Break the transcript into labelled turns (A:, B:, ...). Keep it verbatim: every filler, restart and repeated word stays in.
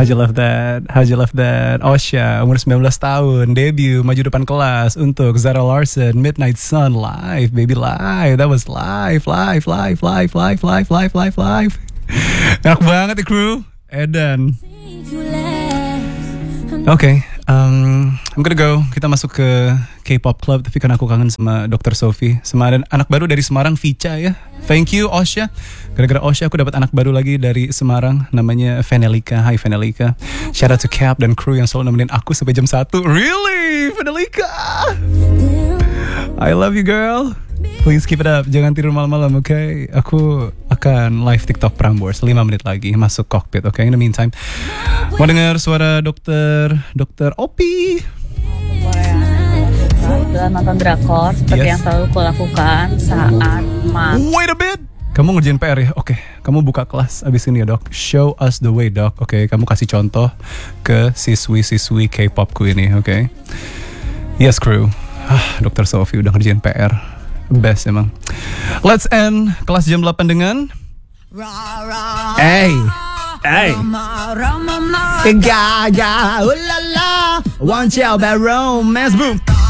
A: How'd you love that? How'd you love that? Osha, umur sembilan belas tahun, debut, maju depan kelas untuk Zara Larsson, Midnight Sun, live, baby live. That was live, live, live, live, live, live, live, live, live. Enak banget ya kru. Edan. Oke, okay, um, I'm gonna go. Kita masuk ke K-pop Club. Tapi kan aku kangen sama dokter Sophie, sama ada anak baru dari Semarang, Vicha ya. Thank you Osha. Gara-gara Osha aku dapat anak baru lagi dari Semarang, namanya Venelika. Hai Venelika. Shout out to Cap dan crew yang selalu nemenin aku sampai jam satu. Really, Venelika? I love you girl. Please keep it up, jangan tidur malam-malam, oke? Okay? Aku akan live TikTok Prambors lima menit lagi masuk cockpit, oke? Okay? In the meantime, mau dengar suara dokter dokter Opi?
B: Boleh nonton drakor seperti yes. yang selalu kulakukan saat makan.
A: Wait a bit, kamu ngerjain P R ya? Oke, okay. Kamu buka kelas abis ini ya dok. Show us the way dok, oke? Okay? Kamu kasih contoh ke siswi-siswi K-popku ini, oke? Okay? Yes crew, ah, dokter Sophie udah ngerjain P R. Best emang. Let's end kelas jam delapan dengan Hey Hey Gaga Ulala One child bad romance boom.